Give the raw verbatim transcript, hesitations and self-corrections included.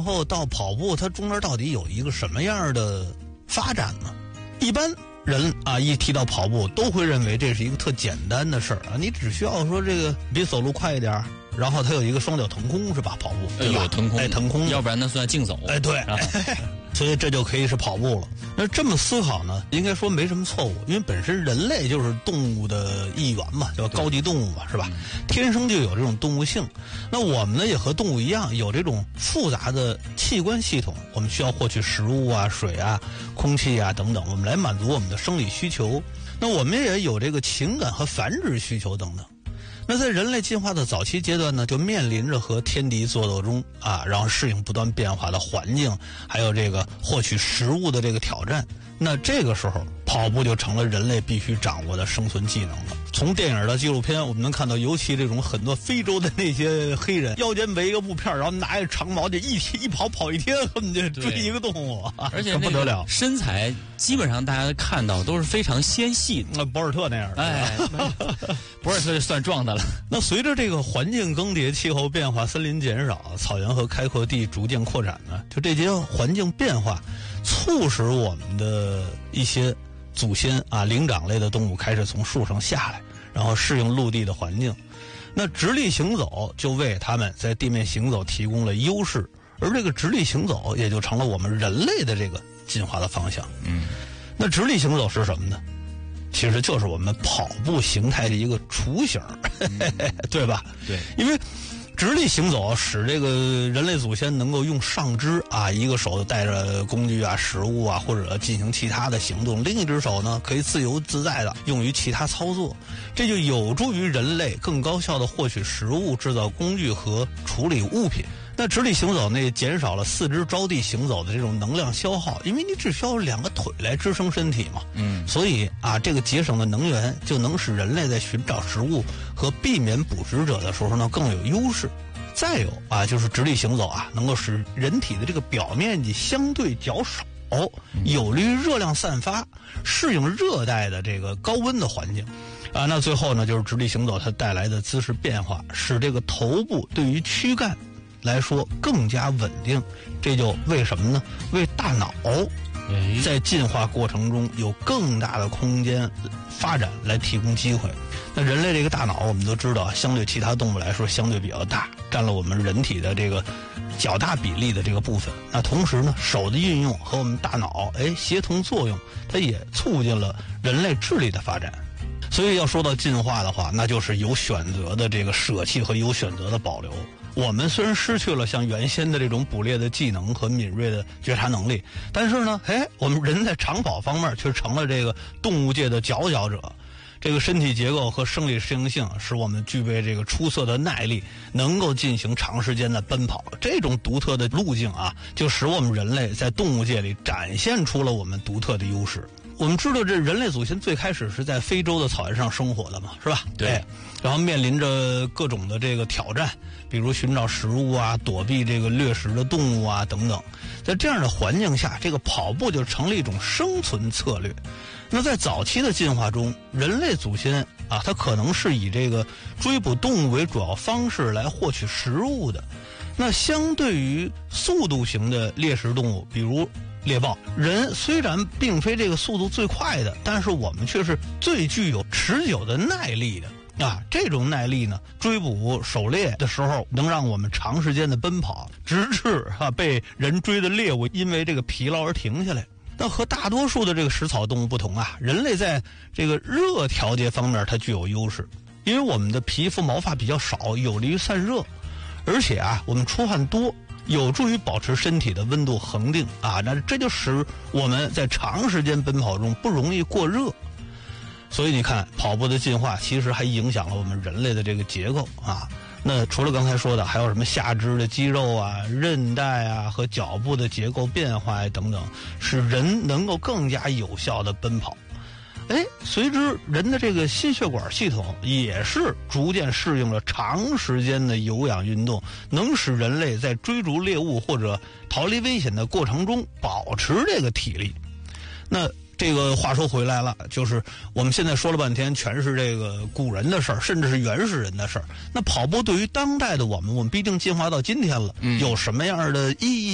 后到跑步，它中间到底有一个什么样的发展呢？一般人啊，一提到跑步，都会认为这是一个特简单的事儿啊，你只需要说这个比走路快一点，然后它有一个双脚腾空是吧？跑步对吧？ 有腾空， 哎，腾空， 要不然那算竞走。 哎，对。所以这就可以是跑步了。那这么思考呢，应该说没什么错误，因为本身人类就是动物的一员嘛，叫高级动物嘛，是吧？天生就有这种动物性。那我们呢，也和动物一样，有这种复杂的器官系统，我们需要获取食物啊、水啊、空气啊等等，我们来满足我们的生理需求。那我们也有这个情感和繁殖需求等等。那在人类进化的早期阶段呢，就面临着和天敌作斗中啊，然后适应不断变化的环境，还有这个获取食物的这个挑战。那这个时候，跑步就成了人类必须掌握的生存技能了。从电影到纪录片，我们能看到，尤其这种很多非洲的那些黑人，腰间围一个布片，然后拿一长矛，就一一跑跑一天，根本就追一个动物， 而且不得了， 身材基本上大家看到都是非常纤细的， 那博尔特那样的， 哎，博尔特就算壮的了。 那随着这个环境更迭、气候变化、森林减少、草原和开阔地逐渐扩展呢，就这些环境变化，促使我们的一些祖先啊，灵长类的动物开始从树上下来，然后适应陆地的环境。那直立行走就为他们在地面行走提供了优势，而这个直立行走也就成了我们人类的这个进化的方向。 嗯， 那直立行走是什么呢？其实就是我们跑步形态的一个雏形，对吧？ 对， 因为直立行走使这个人类祖先能够用上肢啊，一个手带着工具啊、食物啊，或者进行其他的行动，另一只手呢可以自由自在的用于其他操作，这就有助于人类更高效的获取食物、制造工具和处理物品。那直立行走呢，也减少了四肢着地行走的这种能量消耗，因为你只需要两个腿来支撑身体嘛。 嗯， 所以啊，这个节省的能源就能使人类在寻找食物和避免捕食者的时候呢更有优势。再有啊，就是直立行走啊，能够使人体的这个表面积相对较少，有利于热量散发，适应热带的这个高温的环境。啊，那最后呢，就是直立行走它带来的姿势变化，使这个头部对于躯干来说更加稳定，这就为什么呢？为大脑在进化过程中有更大的空间发展来提供机会。那人类这个大脑我们都知道，相对其他动物来说相对比较大，占了我们人体的这个较大比例的这个部分。那同时呢，手的运用和我们大脑哎协同作用，它也促进了人类智力的发展。所以要说到进化的话，那就是有选择的这个舍弃和有选择的保留。我们虽然失去了像原先的这种捕猎的技能和敏锐的觉察能力，但是呢，哎，我们人在长跑方面却成了这个动物界的佼佼者。这个身体结构和生理适应性使我们具备这个出色的耐力，能够进行长时间的奔跑。这种独特的路径啊，就使我们人类在动物界里展现出了我们独特的优势。我们知道这人类祖先最开始是在非洲的草原上生活的嘛，是吧？ 对。 哎，然后面临着各种的这个挑战，比如寻找食物啊、躲避这个掠食的动物啊等等。在这样的环境下，这个跑步就成了一种生存策略。那在早期的进化中，人类祖先啊，它可能是以这个追捕动物为主要方式来获取食物的。那相对于速度型的猎食动物，比如猎豹，人虽然并非这个速度最快的，但是我们却是最具有持久的耐力的啊！这种耐力呢，追捕狩猎的时候能让我们长时间的奔跑，直至啊被人追的猎物因为这个疲劳而停下来。那和大多数的这个食草动物不同啊，人类在这个热调节方面它具有优势，因为我们的皮肤毛发比较少，有利于散热，而且啊我们出汗多，有助于保持身体的温度恒定啊，那这就使我们在长时间奔跑中不容易过热。所以你看，跑步的进化其实还影响了我们人类的这个结构啊。那除了刚才说的，还有什么下肢的肌肉啊、韧带啊和脚部的结构变化呀等等，使人能够更加有效的奔跑。哎，随之人的这个心血管系统也是逐渐适应了长时间的有氧运动，能使人类在追逐猎物或者逃离危险的过程中保持这个体力。那这个话说回来了，就是我们现在说了半天全是这个古人的事儿，甚至是原始人的事儿。那跑步对于当代的我们，我们毕竟进化到今天了，有什么样的意义？